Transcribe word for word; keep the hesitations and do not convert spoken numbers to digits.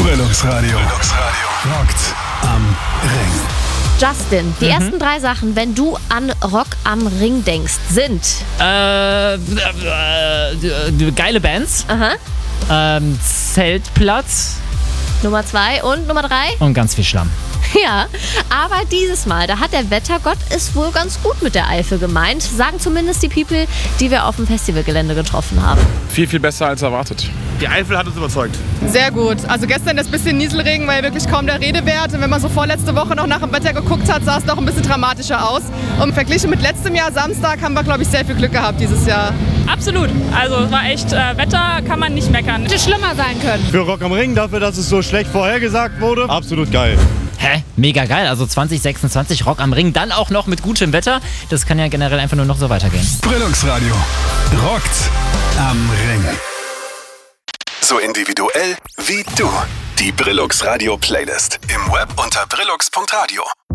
Brillux Radio. Brillux Radio. Rockt am Ring. Justin, die Mhm. ersten drei Sachen, wenn du an Rock am Ring denkst, sind... Äh, äh, äh, geile Bands, Aha. ähm, Zeltplatz Nummer zwei und Nummer drei? und ganz viel Schlamm. Ja, aber dieses Mal, da hat der Wettergott es wohl ganz gut mit der Eifel gemeint, sagen zumindest die People, die wir auf dem Festivalgelände getroffen haben. Viel, viel besser als erwartet. Die Eifel hat uns überzeugt. Sehr gut. Also gestern das bisschen Nieselregen war ja wirklich kaum der Rede wert. Und wenn man so vorletzte Woche noch nach dem Wetter geguckt hat, sah es doch ein bisschen dramatischer aus. Und verglichen mit letztem Jahr Samstag haben wir, glaube ich, sehr viel Glück gehabt dieses Jahr. Absolut. Also es war echt, äh, Wetter kann man nicht meckern. Hätte schlimmer sein können. Für Rock am Ring, dafür, dass es so schlecht vorhergesagt wurde, absolut geil. Hä? Mega geil. Also zwanzig sechsundzwanzig Rock am Ring, dann auch noch mit gutem Wetter. Das kann ja generell einfach nur noch so weitergehen. Brillux Radio. Rockt am Ring. So individuell wie du. Die Brillux Radio Playlist. Im Web unter brillux punkt radio.